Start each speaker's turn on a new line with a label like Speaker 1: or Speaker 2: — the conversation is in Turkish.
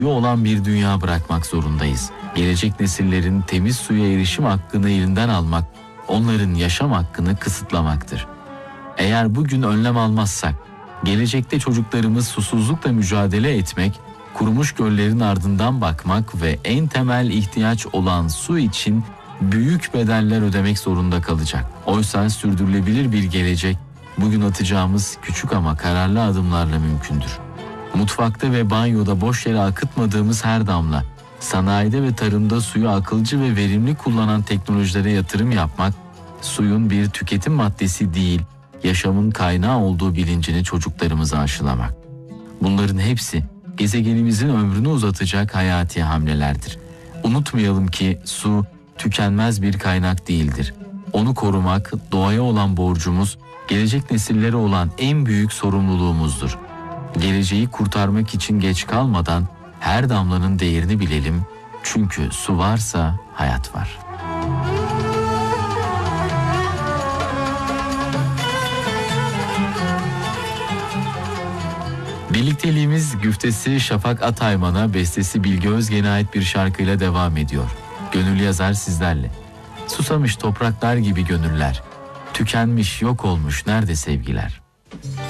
Speaker 1: olan bir dünya bırakmak zorundayız. Gelecek nesillerin temiz suya erişim hakkını elinden almak, onların yaşam hakkını kısıtlamaktır. Eğer bugün önlem almazsak, gelecekte çocuklarımız susuzlukla mücadele etmek, kurumuş göllerin ardından bakmak ve en temel ihtiyaç olan su için büyük bedeller ödemek zorunda kalacak. Oysa sürdürülebilir bir gelecek, bugün atacağımız küçük ama kararlı adımlarla mümkündür. Mutfakta ve banyoda boş yere akıtmadığımız her damla, sanayide ve tarımda suyu akılcı ve verimli kullanan teknolojilere yatırım yapmak, suyun bir tüketim maddesi değil, yaşamın kaynağı olduğu bilincini çocuklarımıza aşılamak. Bunların hepsi gezegenimizin ömrünü uzatacak hayati hamlelerdir. Unutmayalım ki su tükenmez bir kaynak değildir. Onu korumak doğaya olan borcumuz, gelecek nesillere olan en büyük sorumluluğumuzdur. Geleceği kurtarmak için geç kalmadan her damlanın değerini bilelim. Çünkü su varsa hayat var. Birlikteliğimiz güftesi Şafak Atayman'a, bestesi Bilge Özgen'e ait bir şarkıyla devam ediyor. Gönül yazar sizlerle. Susamış topraklar gibi gönüller, tükenmiş yok olmuş nerede sevgiler?